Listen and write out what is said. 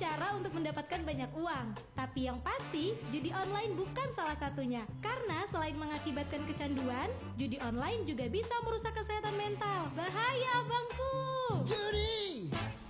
cara untuk mendapatkan banyak uang. Tapi yang pasti, judi online bukan salah satunya. Karena selain mengakibatkan kecanduan, judi online juga bisa merusak kesehatan mental. Bahaya, abangku! Judi!